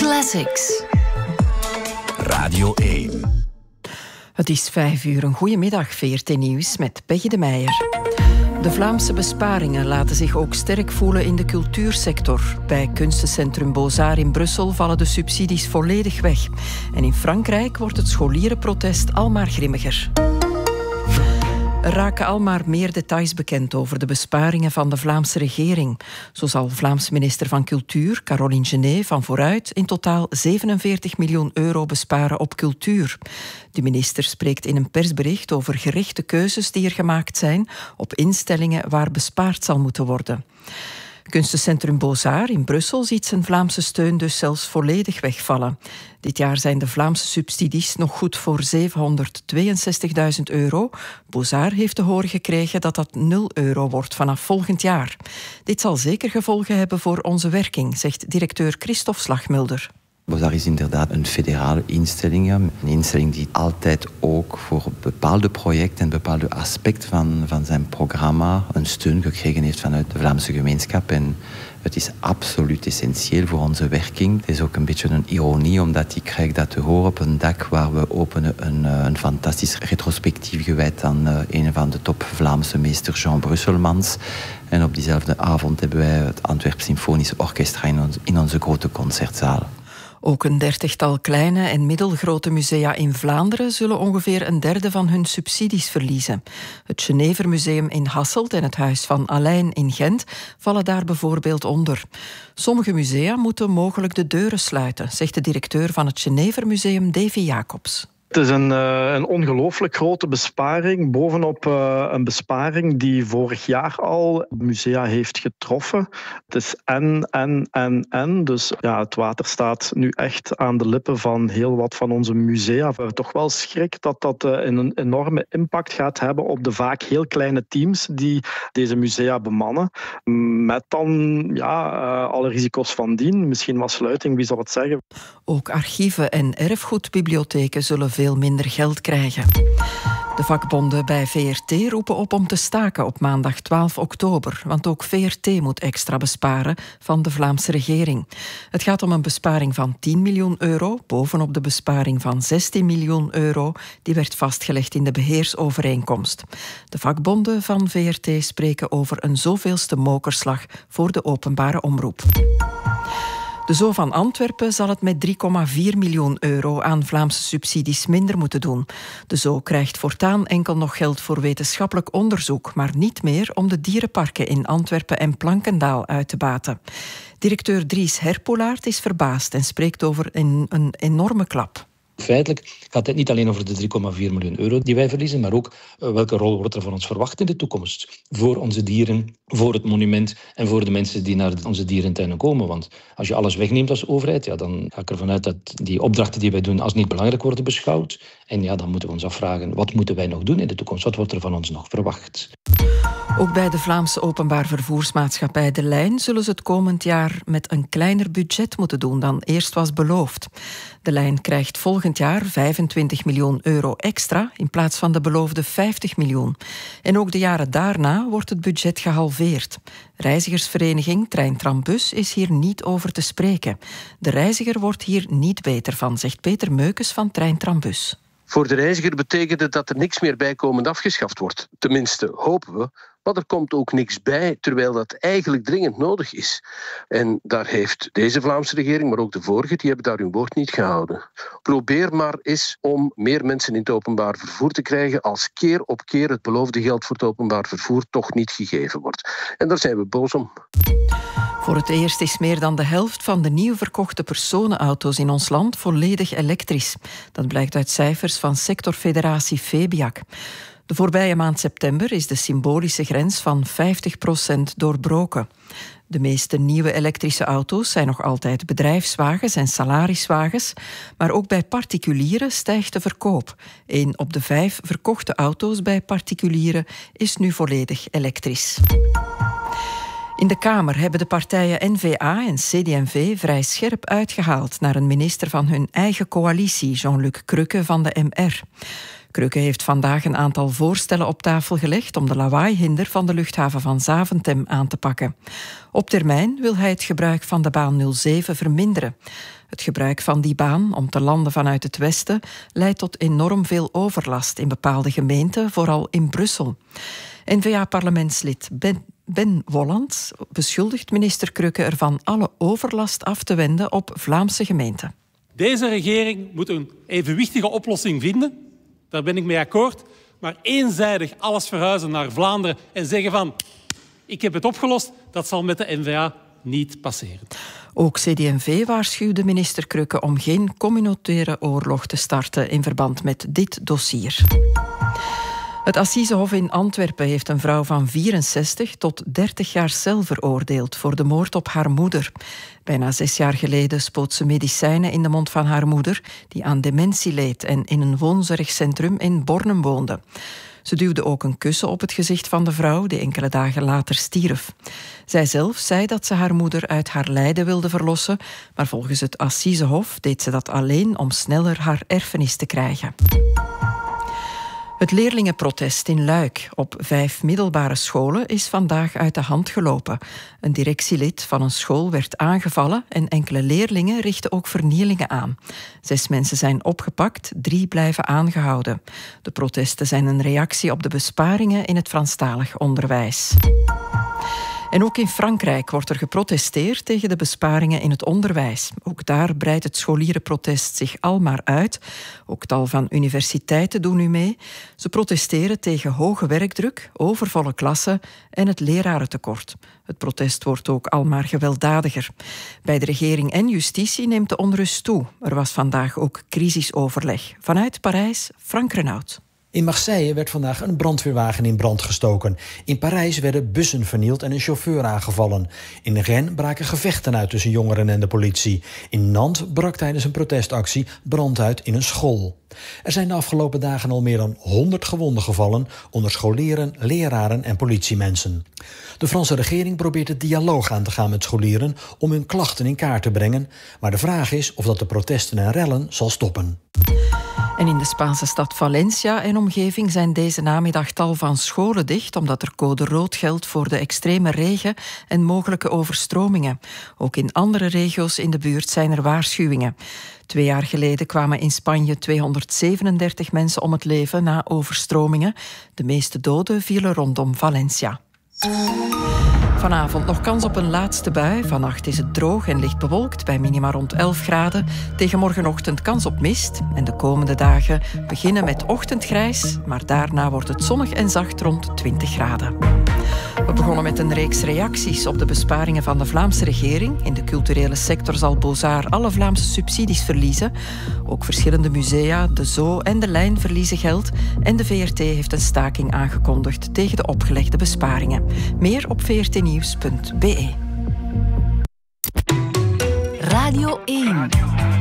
Classics. Radio 1. Het is 5:00. Een goedemiddag, VRT Nieuws met Peggy de Meijer. De Vlaamse besparingen laten zich ook sterk voelen in de cultuursector. Bij kunstencentrum Beaux-Arts in Brussel vallen de subsidies volledig weg. En in Frankrijk wordt het scholierenprotest almaar grimmiger. Er raken almaar meer details bekend over de besparingen van de Vlaamse regering. Zo zal Vlaams minister van Cultuur, Caroline Genet, van Vooruit in totaal 47 miljoen euro besparen op cultuur. De minister spreekt in een persbericht over gerichte keuzes die er gemaakt zijn op instellingen waar bespaard zal moeten worden. Kunstencentrum Beaux-Arts in Brussel ziet zijn Vlaamse steun dus zelfs volledig wegvallen. Dit jaar zijn de Vlaamse subsidies nog goed voor 762.000 euro. Beaux-Arts heeft te horen gekregen dat dat 0 euro wordt vanaf volgend jaar. Dit zal zeker gevolgen hebben voor onze werking, zegt directeur Christophe Slagmulder. Beaux-Arts is inderdaad een federale instelling. Een instelling die altijd ook voor bepaalde projecten en bepaalde aspecten van zijn programma een steun gekregen heeft vanuit de Vlaamse gemeenschap. En het is absoluut essentieel voor onze werking. Het is ook een beetje een ironie, omdat ik krijg dat te horen op een dag waar we openen een fantastisch retrospectief gewijd aan een van de top Vlaamse meesters, Jean Brusselmans. En op diezelfde avond hebben wij het Antwerps Symfonisch Orchestra in onze grote concertzaal. Ook een 30-tal kleine en middelgrote musea in Vlaanderen zullen ongeveer een derde van hun subsidies verliezen. Het Genevermuseum in Hasselt en het Huis van Alein in Gent vallen daar bijvoorbeeld onder. Sommige musea moeten mogelijk de deuren sluiten, zegt de directeur van het Genevermuseum, Davy Jacobs. Het is een ongelooflijk grote besparing, bovenop een besparing die vorig jaar al musea heeft getroffen. Het is en. Dus ja, het water staat nu echt aan de lippen van heel wat van onze musea. We hebben toch wel schrik dat dat een enorme impact gaat hebben op de vaak heel kleine teams die deze musea bemannen. Met dan alle risico's van dien. Misschien wat sluiting, wie zal het zeggen. Ook archieven en erfgoedbibliotheken zullen veel minder geld krijgen. De vakbonden bij VRT roepen op om te staken op maandag 12 oktober, want ook VRT moet extra besparen van de Vlaamse regering. Het gaat om een besparing van 10 miljoen euro, bovenop de besparing van 16 miljoen euro, die werd vastgelegd in de beheersovereenkomst. De vakbonden van VRT spreken over een zoveelste mokerslag voor de openbare omroep. De Zoo van Antwerpen zal het met 3,4 miljoen euro aan Vlaamse subsidies minder moeten doen. De Zoo krijgt voortaan enkel nog geld voor wetenschappelijk onderzoek, maar niet meer om de dierenparken in Antwerpen en Plankendaal uit te baten. Directeur Dries Herpolaert is verbaasd en spreekt over een enorme klap. Feitelijk gaat het niet alleen over de 3,4 miljoen euro die wij verliezen, maar ook welke rol wordt er van ons verwacht in de toekomst. Voor onze dieren, voor het monument en voor de mensen die naar onze dierentuinen komen. Want als je alles wegneemt als overheid, dan ga ik ervan uit dat die opdrachten die wij doen als niet belangrijk worden beschouwd. En dan moeten we ons afvragen, wat moeten wij nog doen in de toekomst? Wat wordt er van ons nog verwacht? Ook bij de Vlaamse openbaar vervoersmaatschappij De Lijn zullen ze het komend jaar met een kleiner budget moeten doen dan eerst was beloofd. De Lijn krijgt volgend jaar 25 miljoen euro extra in plaats van de beloofde 50 miljoen. En ook de jaren daarna wordt het budget gehalveerd. Reizigersvereniging Trein Trambus is hier niet over te spreken. De reiziger wordt hier niet beter van, zegt Peter Meukes van Trein Trambus. Voor de reiziger betekent het dat er niks meer bijkomend afgeschaft wordt. Tenminste, hopen we. Maar er komt ook niks bij, terwijl dat eigenlijk dringend nodig is. En daar heeft deze Vlaamse regering, maar ook de vorige, die hebben daar hun woord niet gehouden. Probeer maar eens om meer mensen in het openbaar vervoer te krijgen als keer op keer het beloofde geld voor het openbaar vervoer toch niet gegeven wordt. En daar zijn we boos om. Voor het eerst is meer dan de helft van de nieuw verkochte personenauto's in ons land volledig elektrisch. Dat blijkt uit cijfers van sectorfederatie Febiak. De voorbije maand september is de symbolische grens van 50% doorbroken. De meeste nieuwe elektrische auto's zijn nog altijd bedrijfswagens en salariswagens, maar ook bij particulieren stijgt de verkoop. 1 op de 5 verkochte auto's bij particulieren is nu volledig elektrisch. In de Kamer hebben de partijen N-VA en CD&V vrij scherp uitgehaald naar een minister van hun eigen coalitie, Jean-Luc Crukke van de MR. Crukke heeft vandaag een aantal voorstellen op tafel gelegd om de lawaaihinder van de luchthaven van Zaventem aan te pakken. Op termijn wil hij het gebruik van de baan 07 verminderen. Het gebruik van die baan om te landen vanuit het westen leidt tot enorm veel overlast in bepaalde gemeenten, vooral in Brussel. N-VA-parlementslid Ben Wolland beschuldigt minister Krökke ervan alle overlast af te wenden op Vlaamse gemeenten. Deze regering moet een evenwichtige oplossing vinden. Daar ben ik mee akkoord. Maar eenzijdig alles verhuizen naar Vlaanderen en zeggen van ik heb het opgelost, dat zal met de N-VA niet passeren. Ook CD&V waarschuwde minister Krökke om geen communautaire oorlog te starten in verband met dit dossier. Het Assisehof in Antwerpen heeft een vrouw van 64 tot 30 jaar cel veroordeeld voor de moord op haar moeder. Bijna 6 jaar geleden spoot ze medicijnen in de mond van haar moeder, die aan dementie leed en in een woonzorgcentrum in Bornem woonde. Ze duwde ook een kussen op het gezicht van de vrouw, die enkele dagen later stierf. Zij zelf zei dat ze haar moeder uit haar lijden wilde verlossen, maar volgens het Assisehof deed ze dat alleen om sneller haar erfenis te krijgen. Het leerlingenprotest in Luik op 5 middelbare scholen is vandaag uit de hand gelopen. Een directielid van een school werd aangevallen en enkele leerlingen richten ook vernielingen aan. 6 mensen zijn opgepakt, 3 blijven aangehouden. De protesten zijn een reactie op de besparingen in het Franstalig onderwijs. En ook in Frankrijk wordt er geprotesteerd tegen de besparingen in het onderwijs. Ook daar breidt het scholierenprotest zich al maar uit. Ook tal van universiteiten doen nu mee. Ze protesteren tegen hoge werkdruk, overvolle klassen en het lerarentekort. Het protest wordt ook al maar gewelddadiger. Bij de regering en justitie neemt de onrust toe. Er was vandaag ook crisisoverleg. Vanuit Parijs, Frank Renaud. In Marseille werd vandaag een brandweerwagen in brand gestoken. In Parijs werden bussen vernield en een chauffeur aangevallen. In Rennes braken gevechten uit tussen jongeren en de politie. In Nantes brak tijdens een protestactie brand uit in een school. Er zijn de afgelopen dagen al meer dan 100 gewonden gevallen onder scholieren, leraren en politiemensen. De Franse regering probeert het dialoog aan te gaan met scholieren om hun klachten in kaart te brengen. Maar de vraag is of dat de protesten en rellen zal stoppen. En in de Spaanse stad Valencia en omgeving zijn deze namiddag tal van scholen dicht, omdat er code rood geldt voor de extreme regen en mogelijke overstromingen. Ook in andere regio's in de buurt zijn er waarschuwingen. 2 jaar geleden kwamen in Spanje 237 mensen om het leven na overstromingen. De meeste doden vielen rondom Valencia. Vanavond nog kans op een laatste bui. Vannacht is het droog en licht bewolkt bij minima rond 11 graden. Tegen morgenochtend kans op mist. En de komende dagen beginnen met ochtendgrijs, maar daarna wordt het zonnig en zacht rond 20 graden. We begonnen met een reeks reacties op de besparingen van de Vlaamse regering. In de culturele sector zal Beaux-Arts alle Vlaamse subsidies verliezen. Ook verschillende musea, de Zoo en de Lijn verliezen geld. En de VRT heeft een staking aangekondigd tegen de opgelegde besparingen. Meer op vrtnieuws.be. Radio 1.